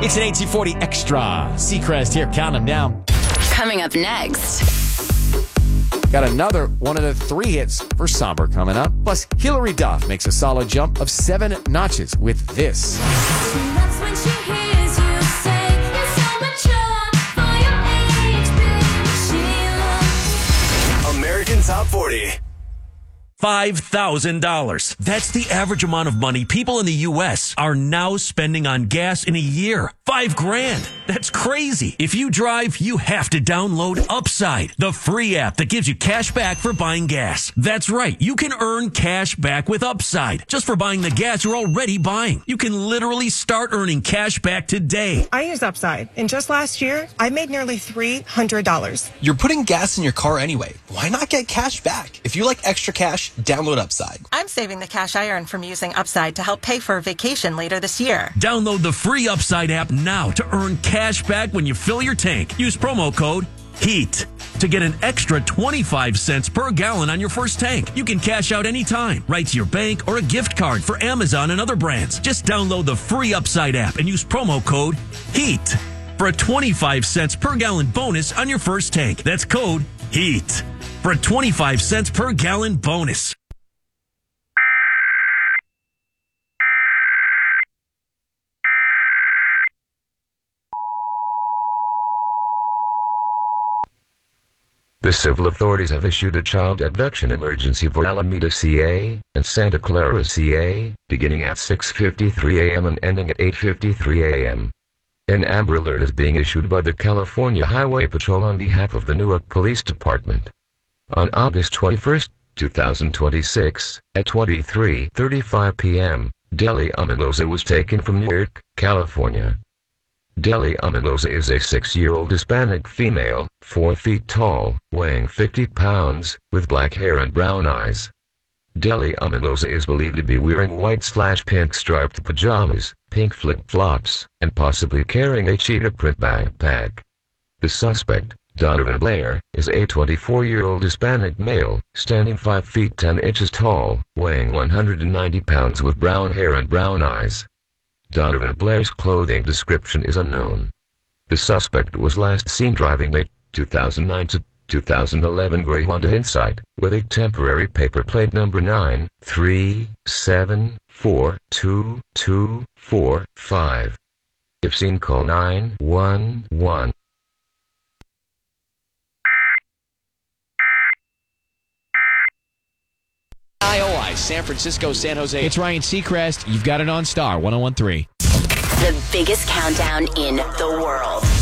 It's an 1840 Extra. Seacrest here, count them down. Coming up next. Got another one of the 3 hits for Somber coming up. Plus, Hillary Duff makes a solid jump of 7 notches with this. American Top 40. $5,000. That's the average amount of money people in the U.S. are now spending on gas in a year. $5,000. That's crazy. If you drive, you have to download Upside, the free app that gives you cash back for buying gas. That's right. You can earn cash back with Upside just for buying the gas you're already buying. You can literally start earning cash back today. I use Upside, and just last year, I made nearly $300. You're putting gas in your car anyway. Why not get cash back? If you like extra cash, download Upside. I'm saving the cash I earn from using Upside to help pay for a vacation later this year. Download the free Upside app now to earn cash back when you fill your tank. Use promo code HEAT to get an extra 25 cents per gallon on your first tank. You can cash out anytime, right to your bank or a gift card for Amazon and other brands. Just download the free Upside app and use promo code HEAT for a 25 cents per gallon bonus on your first tank. That's code HEAT for a 25 cents per gallon bonus. The civil authorities have issued a child abduction emergency for Alameda, CA, and Santa Clara, CA, beginning at 6:53 a.m. and ending at 8:53 a.m. An Amber Alert is being issued by the California Highway Patrol on behalf of the Newark Police Department. On August 21, 2026, at 23:35 p.m., Deli Amalosa was taken from Newark, California. Deli Amalosa is a 6-year-old Hispanic female, 4 feet tall, weighing 50 pounds, with black hair and brown eyes. Deli Amalosa is believed to be wearing white/pink striped pajamas, pink flip-flops, and possibly carrying a cheetah print backpack. The suspect, Donovan Blair, is a 24-year-old Hispanic male, standing 5 feet 10 inches tall, weighing 190 pounds with brown hair and brown eyes. Donovan Blair's clothing description is unknown. The suspect was last seen driving a 2009 to 2011 gray Honda Insight, with a temporary paper plate number 9374225. If seen, call 911. IOI, San Francisco, San Jose. It's Ryan Seacrest. You've got it on Star 101.3. The biggest countdown in the world.